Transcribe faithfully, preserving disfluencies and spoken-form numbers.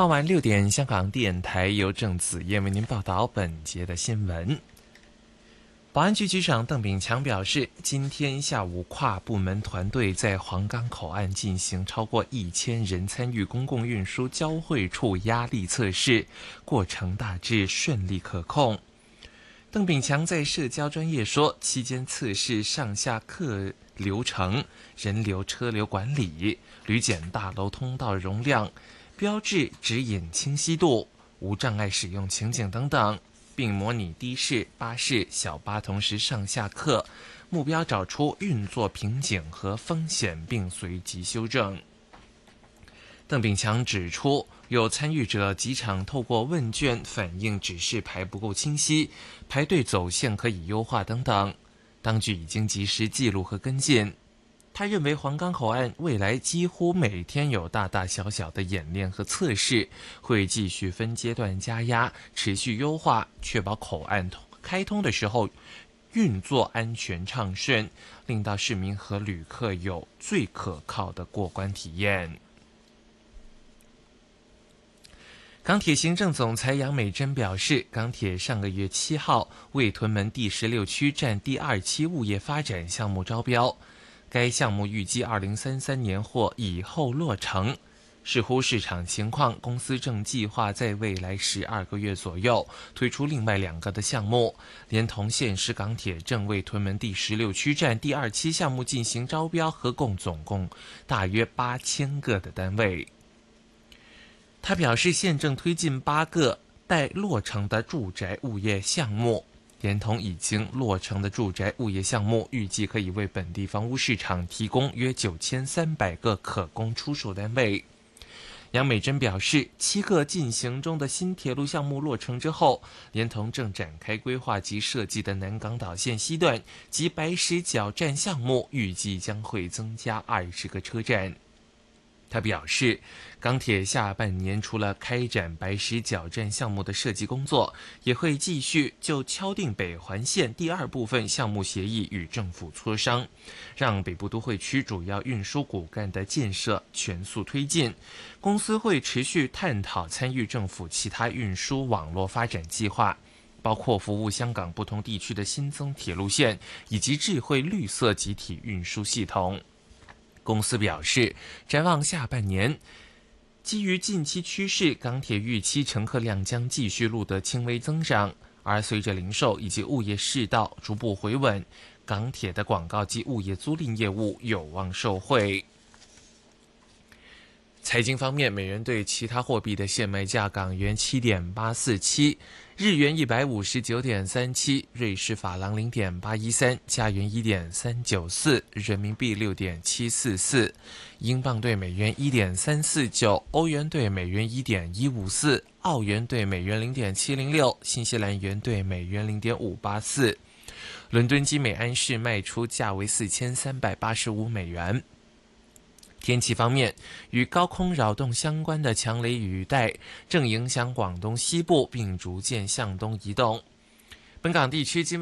傍晚六点，香港电台由郑子燕为您报道本节的新闻。保安局局长邓炳强表示，今天下午跨部门团队在皇岗口岸进行超过一千人参与公共运输交汇处压力测试，过程大致顺利可控。邓炳强在社交专页说，期间测试上下客流程、人流车流管理、旅检大楼通道容量、标志指引清晰度、无障碍使用情景等等，并模拟的士、巴士、小巴同时上下客，目标找出运作瓶颈和风险，并随即修正。邓炳强指出，有参与者机场透过问卷反映指示牌不够清晰，排队走线可以优化等等，当局已经及时记录和跟进。他认为皇岗口岸未来几乎每天有大大小小的演练和测试，会继续分阶段加压，持续优化，确保口岸开通的时候运作安全畅顺，令到市民和旅客有最可靠的过关体验。港铁行政总裁杨美珍表示，港铁上个月七号为屯门第十六区站第二期物业发展项目招标，该项目预计二零三三年或以后落成。视乎市场情况，公司正计划在未来十二个月左右推出另外两个的项目，连同现时港铁正为屯门第十六区站第二期项目进行招标，合共总共大约八千个的单位。他表示，现正推进八个待落成的住宅物业项目，连同已经落成的住宅物业项目，预计可以为本地房屋市场提供约九千三百个可供出售单位。杨美珍表示，七个进行中的新铁路项目落成之后，连同正展开规划及设计的南港岛线西段及白石角站项目，预计将会增加二十个车站。他表示，港铁下半年除了开展白石角站项目的设计工作，也会继续就敲定北环线第二部分项目协议与政府磋商，让北部都会区主要运输骨干的建设全速推进。公司会持续探讨参与政府其他运输网络发展计划，包括服务香港不同地区的新增铁路线，以及智慧绿色集体运输系统。公司表示，展望下半年，基于近期趋势，港铁预期乘客量将继续录得轻微增长，而随着零售以及物业市道逐步回稳，港铁的广告及物业租赁业务有望受惠。财经方面，美元对其他货币的现卖价：港元 七点八四七， 日元 一百五十九点三七， 瑞士法郎 零点八一三， 加元 一点三九四， 人民币 六点七四四， 英镑对美元 一点三四九， 欧元对美元 一点一五四， 澳元对美元 零点七零六， 新西兰元对美元 零点五八四。 伦敦金每安士卖出价为四千三百八十五美元。天气方面，与高空扰动相关的强雷雨带正影响广东西部，并逐渐向东移动。本港地区今晚